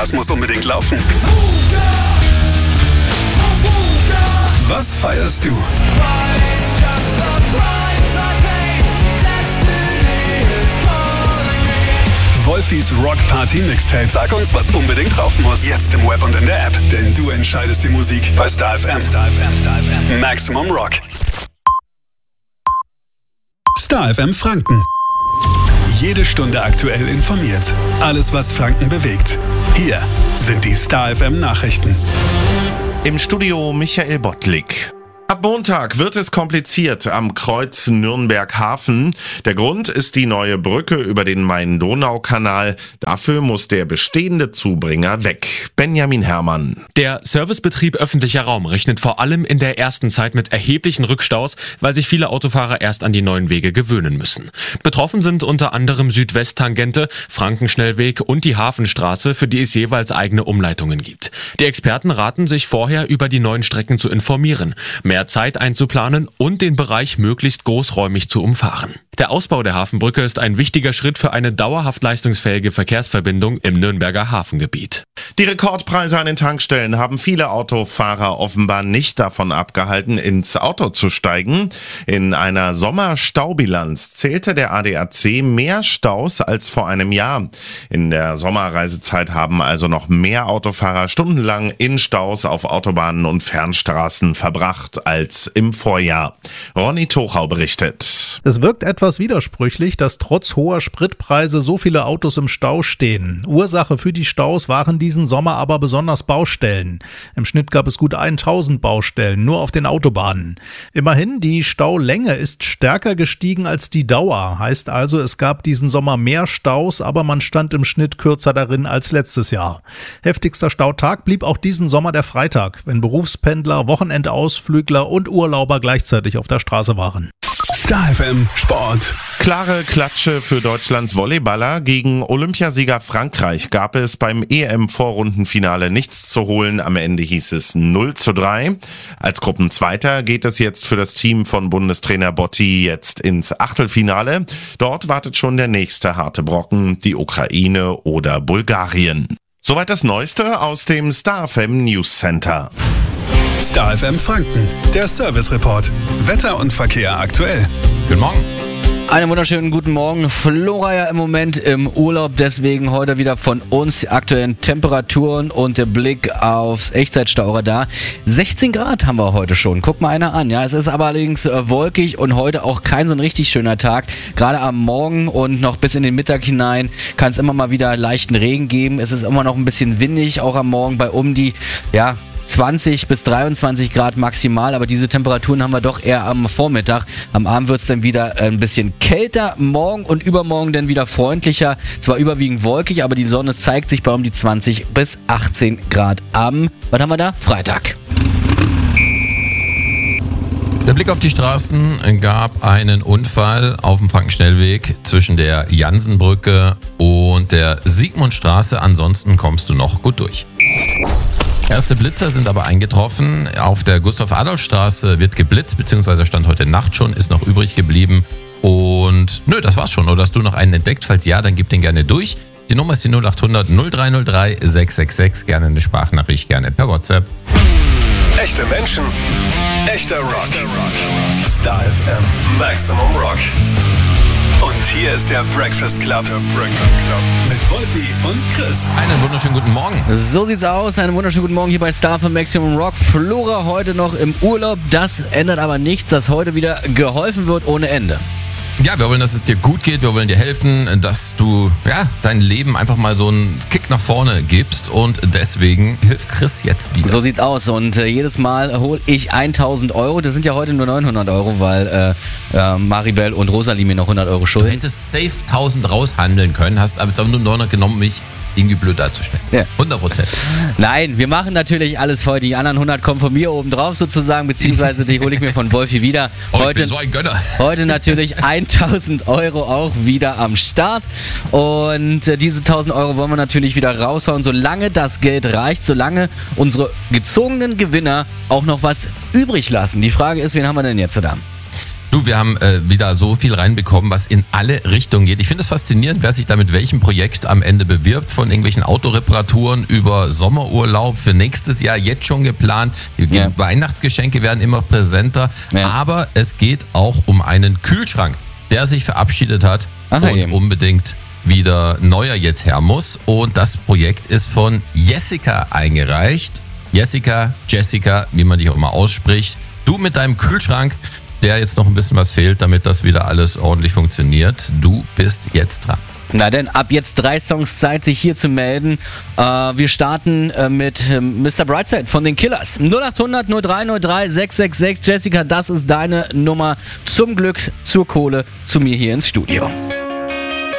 Was muss unbedingt laufen? Was feierst du? Wolfis Rock Party Mixtape. Sag uns, was unbedingt drauf muss. Jetzt im Web und in der App. Denn du entscheidest die Musik bei Star FM. Maximum Rock. Star FM Franken. Jede Stunde aktuell informiert. Alles, was Franken bewegt. Hier sind die Star FM Nachrichten. Im Studio Michael Bottlik. Ab Montag wird es kompliziert am Kreuz Nürnberg-Hafen. Der Grund ist die neue Brücke über den Main-Donau-Kanal. Dafür muss der bestehende Zubringer weg. Benjamin Herrmann. Der Servicebetrieb öffentlicher Raum rechnet vor allem in der ersten Zeit mit erheblichen Rückstaus, weil sich viele Autofahrer erst an die neuen Wege gewöhnen müssen. Betroffen sind unter anderem Südwest-Tangente, Frankenschnellweg und die Hafenstraße, für die es jeweils eigene Umleitungen gibt. Die Experten raten, sich vorher über die neuen Strecken zu informieren, mehr Zeit einzuplanen und den Bereich möglichst großräumig zu umfahren. Der Ausbau der Hafenbrücke ist ein wichtiger Schritt für eine dauerhaft leistungsfähige Verkehrsverbindung im Nürnberger Hafengebiet. Die Rekordpreise an den Tankstellen haben viele Autofahrer offenbar nicht davon abgehalten, ins Auto zu steigen. In einer Sommerstaubilanz zählte der ADAC mehr Staus als vor einem Jahr. In der Sommerreisezeit haben also noch mehr Autofahrer stundenlang in Staus auf Autobahnen und Fernstraßen verbracht als im Vorjahr. Ronny Tochau berichtet. Es wirkt etwas widersprüchlich, dass trotz hoher Spritpreise so viele Autos im Stau stehen. Ursache für die Staus waren diesen Sommer aber besonders Baustellen. Im Schnitt gab es gut 1000 Baustellen, nur auf den Autobahnen. Immerhin, die Staulänge ist stärker gestiegen als die Dauer. Heißt also, es gab diesen Sommer mehr Staus, aber man stand im Schnitt kürzer darin als letztes Jahr. Heftigster Stautag blieb auch diesen Sommer der Freitag, wenn Berufspendler, Wochenendausflügler und Urlauber gleichzeitig auf der Straße waren. Star FM Sport. Klare Klatsche für Deutschlands Volleyballer. Gegen Olympiasieger Frankreich gab es beim EM-Vorrundenfinale nichts zu holen. Am Ende hieß es 0:3. Als Gruppenzweiter geht es jetzt für das Team von Bundestrainer Botti jetzt ins Achtelfinale. Dort wartet schon der nächste harte Brocken, die Ukraine oder Bulgarien. Soweit das Neueste aus dem Star FM News Center. Star FM Franken, der Service Report. Wetter und Verkehr aktuell. Guten Morgen. Einen wunderschönen guten Morgen. Flora ja im Moment im Urlaub, deswegen heute wieder von uns die aktuellen Temperaturen und der Blick aufs Echtzeitstauradar. 16 Grad haben wir heute schon. Guck mal einer an. Ja, es ist aber allerdings wolkig und heute auch kein so ein richtig schöner Tag. Gerade am Morgen und noch bis in den Mittag hinein kann es immer mal wieder leichten Regen geben. Es ist immer noch ein bisschen windig, auch am Morgen bei um die, 20 bis 23 Grad maximal, aber diese Temperaturen haben wir doch eher am Vormittag. Am Abend wird es dann wieder ein bisschen kälter, morgen und übermorgen dann wieder freundlicher. Zwar überwiegend wolkig, aber die Sonne zeigt sich bei um die 20 bis 18 Grad am, was haben wir da? Freitag. Der Blick auf die Straßen gab einen Unfall auf dem Frankenschnellweg zwischen der Jansenbrücke und der Sigmundstraße. Ansonsten kommst du noch gut durch. Erste Blitzer sind aber eingetroffen. Auf der Gustav-Adolf-Straße wird geblitzt, beziehungsweise stand heute Nacht schon, ist noch übrig geblieben. Und das war's schon. Oder hast du noch einen entdeckt? Falls ja, dann gib den gerne durch. Die Nummer ist die 0800 0303 666. Gerne eine Sprachnachricht, gerne per WhatsApp. Echte Menschen, echter Rock. Star FM Maximum Rock. Und hier ist der Breakfast Club. Mit Wolfi und Chris. Einen wunderschönen guten Morgen. So sieht's aus. Einen wunderschönen guten Morgen hier bei Star von Maximum Rock. Flora heute noch im Urlaub. Das ändert aber nichts, dass heute wieder geholfen wird ohne Ende. Ja, wir wollen, dass es dir gut geht, wir wollen dir helfen, dass du dein Leben einfach mal so einen Kick nach vorne gibst und deswegen hilft Chris jetzt wieder. So sieht's aus und jedes Mal hole ich 1000 Euro. Das sind ja heute nur 900 Euro, weil Maribel und Rosalie mir noch 100 Euro schulden. Du hättest safe 1000 raushandeln können, hast aber jetzt auch nur 900 genommen, mich irgendwie blöd darzustellen. Ja. 100%. Nein, wir machen natürlich alles voll. Die anderen 100 kommen von mir oben drauf sozusagen, beziehungsweise die hole ich mir von Wolfi wieder. Ich bin so ein Gönner. Heute natürlich 1000 Euro auch wieder am Start. Und diese 1000 Euro wollen wir natürlich wieder raushauen, solange das Geld reicht, solange unsere gezogenen Gewinner auch noch was übrig lassen. Die Frage ist, wen haben wir denn jetzt da? Du, wir haben wieder so viel reinbekommen, was in alle Richtungen geht. Ich finde es faszinierend, wer sich da mit welchem Projekt am Ende bewirbt, von irgendwelchen Autoreparaturen über Sommerurlaub für nächstes Jahr jetzt schon geplant. Die Weihnachtsgeschenke werden immer präsenter, aber es geht auch um einen Kühlschrank, der sich verabschiedet hat und unbedingt wieder neuer jetzt her muss. Und das Projekt ist von Jessica eingereicht. Jessica, wie man dich auch immer ausspricht. Du mit deinem Kühlschrank, der jetzt noch ein bisschen was fehlt, damit das wieder alles ordentlich funktioniert. Du bist jetzt dran. Na denn, ab jetzt 3 Songs Zeit, sich hier zu melden. Wir starten mit Mr. Brightside von den Killers. 0800 0303 666. Jessica, das ist deine Nummer zum Glück, zur Kohle, zu mir hier ins Studio.